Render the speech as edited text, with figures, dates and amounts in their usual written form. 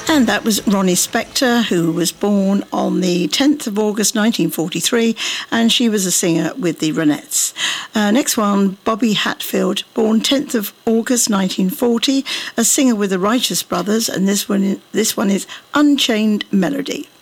And that was Ronnie Spector, who was born on the 10th of August 1943, and she was a singer with the Ronettes. Next one, Bobby Hatfield, born 10th of August 1940, a singer with the Righteous Brothers, and this one is Unchained Melody.